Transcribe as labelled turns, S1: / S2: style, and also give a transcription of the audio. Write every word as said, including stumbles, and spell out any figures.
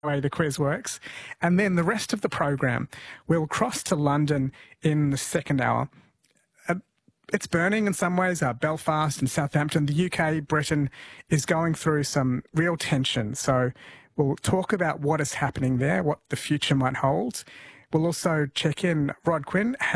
S1: way the quiz works. And then the rest of the program, we'll cross to London in the second hour. Uh, it's burning in some ways. Uh, Belfast and Southampton, the U K, Britain is going through some real tension. So we'll talk about what is happening there, what the future might hold. We'll also check in, Rod Quinn,